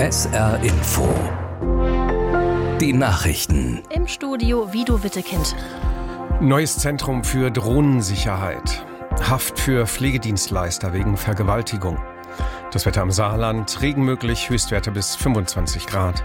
SR Info. Die Nachrichten. Im Studio Vido Wittekind. Neues Zentrum für Drohnensicherheit. Haft für Pflegedienstleister wegen Vergewaltigung. Das Wetter im Saarland, Regen möglich, Höchstwerte bis 25 Grad.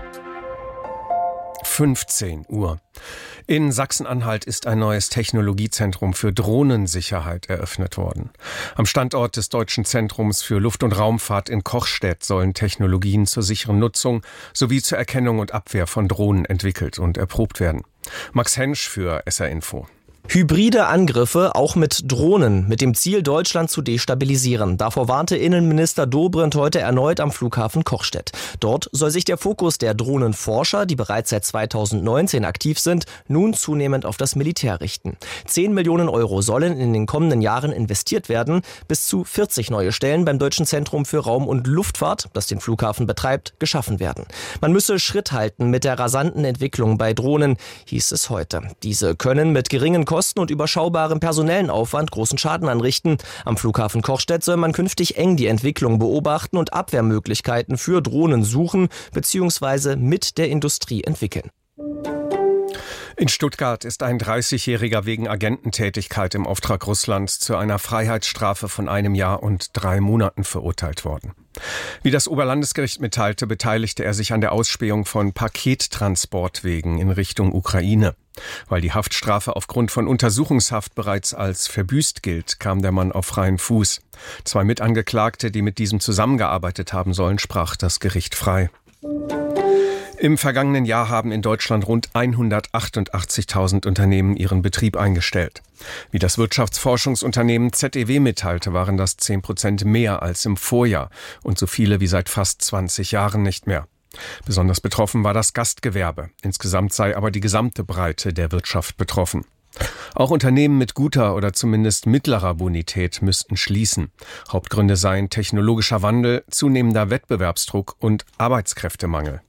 15 Uhr. In Sachsen-Anhalt ist ein neues Technologiezentrum für Drohnensicherheit eröffnet worden. Am Standort des Deutschen Zentrums für Luft- und Raumfahrt in Kochstedt sollen Technologien zur sicheren Nutzung sowie zur Erkennung und Abwehr von Drohnen entwickelt und erprobt werden. Max Hensch für SR Info. Hybride Angriffe, auch mit Drohnen, mit dem Ziel, Deutschland zu destabilisieren. Davor warnte Innenminister Dobrindt heute erneut am Flughafen Kochstedt. Dort soll sich der Fokus der Drohnenforscher, die bereits seit 2019 aktiv sind, nun zunehmend auf das Militär richten. 10 Millionen Euro sollen in den kommenden Jahren investiert werden. Bis zu 40 neue Stellen beim Deutschen Zentrum für Raum- und Luftfahrt, das den Flughafen betreibt, geschaffen werden. Man müsse Schritt halten mit der rasanten Entwicklung bei Drohnen, hieß es heute. Diese können mit geringen Kosten und überschaubarem personellen Aufwand großen Schaden anrichten. Am Flughafen Kochstedt soll man künftig eng die Entwicklung beobachten und Abwehrmöglichkeiten für Drohnen suchen bzw. mit der Industrie entwickeln. In Stuttgart ist ein 30-Jähriger wegen Agententätigkeit im Auftrag Russlands zu einer Freiheitsstrafe von 1 Jahr und 3 Monaten verurteilt worden. Wie das Oberlandesgericht mitteilte, beteiligte er sich an der Ausspähung von Pakettransportwegen in Richtung Ukraine. Weil die Haftstrafe aufgrund von Untersuchungshaft bereits als verbüßt gilt, kam der Mann auf freien Fuß. 2 Mitangeklagte, die mit diesem zusammengearbeitet haben sollen, sprach das Gericht frei. Im vergangenen Jahr haben in Deutschland rund 188.000 Unternehmen ihren Betrieb eingestellt. Wie das Wirtschaftsforschungsunternehmen ZEW mitteilte, waren das 10% mehr als im Vorjahr und so viele wie seit fast 20 Jahren nicht mehr. Besonders betroffen war das Gastgewerbe. Insgesamt sei aber die gesamte Breite der Wirtschaft betroffen. Auch Unternehmen mit guter oder zumindest mittlerer Bonität müssten schließen. Hauptgründe seien technologischer Wandel, zunehmender Wettbewerbsdruck und Arbeitskräftemangel.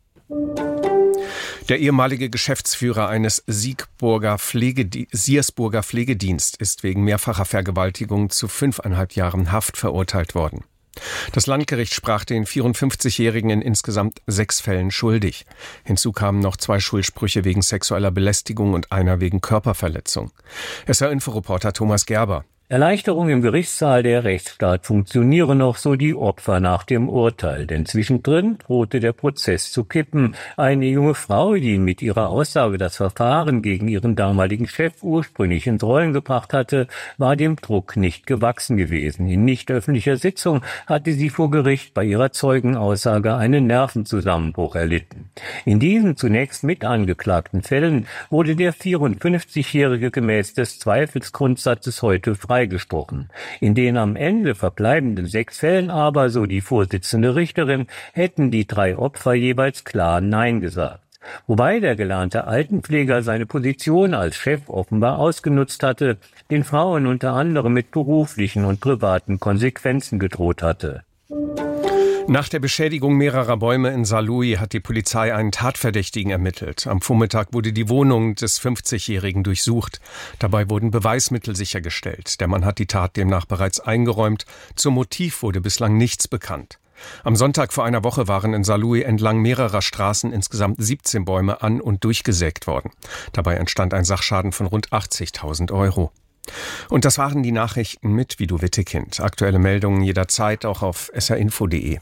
Der ehemalige Geschäftsführer eines Siersburger Pflegedienst ist wegen mehrfacher Vergewaltigung zu 5,5 Jahren Haft verurteilt worden. Das Landgericht sprach den 54-Jährigen in insgesamt 6 Fällen schuldig. Hinzu kamen noch 2 Schuldsprüche wegen sexueller Belästigung und einer wegen Körperverletzung. SR-Info-Reporter Thomas Gerber. Erleichterung im Gerichtssaal, der Rechtsstaat funktioniere noch, so die Opfer nach dem Urteil. Denn zwischendrin drohte der Prozess zu kippen. Eine junge Frau, die mit ihrer Aussage das Verfahren gegen ihren damaligen Chef ursprünglich ins Rollen gebracht hatte, war dem Druck nicht gewachsen gewesen. In nicht öffentlicher Sitzung hatte sie vor Gericht bei ihrer Zeugenaussage einen Nervenzusammenbruch erlitten. In diesen zunächst mit angeklagten Fällen wurde der 54-Jährige gemäß des Zweifelsgrundsatzes heute freigesprochen. In den am Ende verbleibenden 6 Fällen aber, so die Vorsitzende Richterin, hätten die 3 Opfer jeweils klar Nein gesagt. Wobei der gelernte Altenpfleger seine Position als Chef offenbar ausgenutzt hatte, den Frauen unter anderem mit beruflichen und privaten Konsequenzen gedroht hatte. Nach der Beschädigung mehrerer Bäume in Saarlouis hat die Polizei einen Tatverdächtigen ermittelt. Am Vormittag wurde die Wohnung des 50-Jährigen durchsucht. Dabei wurden Beweismittel sichergestellt. Der Mann hat die Tat demnach bereits eingeräumt. Zum Motiv wurde bislang nichts bekannt. Am Sonntag vor einer Woche waren in Saarlouis entlang mehrerer Straßen insgesamt 17 Bäume an- und durchgesägt worden. Dabei entstand ein Sachschaden von rund 80.000 Euro. Und das waren die Nachrichten mit Vido Wittekind. Aktuelle Meldungen jederzeit auch auf srinfo.de.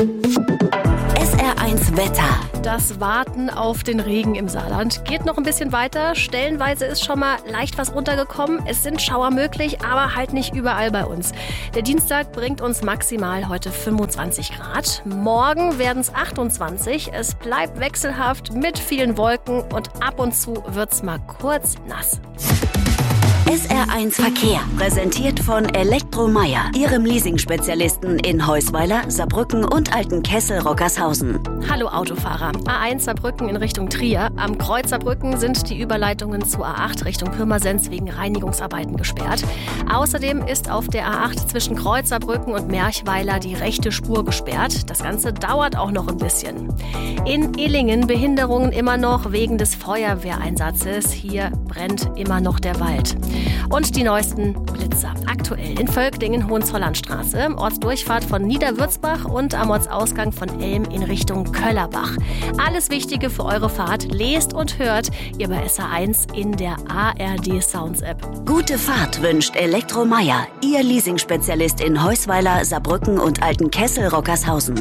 SR1 Wetter. Das Warten auf den Regen im Saarland geht noch ein bisschen weiter. Stellenweise ist schon mal leicht was runtergekommen. Es sind Schauer möglich, aber halt nicht überall bei uns. Der Dienstag bringt uns maximal heute 25 Grad. Morgen werden es 28. Es bleibt wechselhaft mit vielen Wolken und ab und zu wird's mal kurz nass. SR1 Verkehr, präsentiert von Elektromeier, Ihrem Leasing-Spezialisten in Heusweiler, Saarbrücken und Altenkessel-Rockershausen. Hallo Autofahrer. A1 Saarbrücken in Richtung Trier. Am Kreuz Saarbrücken sind die Überleitungen zur A8 Richtung Pirmasens wegen Reinigungsarbeiten gesperrt. Außerdem ist auf der A8 zwischen Kreuz Saarbrücken und Merchweiler die rechte Spur gesperrt. Das Ganze dauert auch noch ein bisschen. In Illingen Behinderungen immer noch wegen des Feuerwehreinsatzes. Hier brennt immer noch der Wald. Und die neuesten Blitzer. Aktuell in Völklingen, Hohenzollernstraße, Ortsdurchfahrt von Niederwürzbach und am Ortsausgang von Elm in Richtung Köllerbach. Alles Wichtige für eure Fahrt lest und hört ihr bei SR1 in der ARD Sounds App. Gute Fahrt wünscht Elektromeier, Ihr Leasingspezialist in Heusweiler, Saarbrücken und Altenkessel-Rockershausen.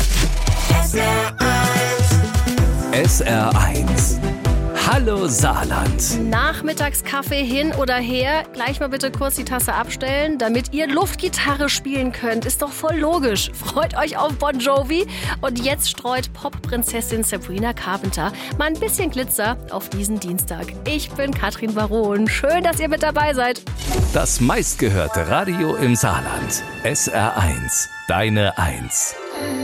SR1. Hallo Saarland. Nachmittagskaffee hin oder her, gleich mal bitte kurz die Tasse abstellen, damit ihr Luftgitarre spielen könnt. Ist doch voll logisch. Freut euch auf Bon Jovi. Und jetzt streut Pop-Prinzessin Sabrina Carpenter mal ein bisschen Glitzer auf diesen Dienstag. Ich bin Katrin Baron. Schön, dass ihr mit dabei seid. Das meistgehörte Radio im Saarland. SR1. Deine Eins.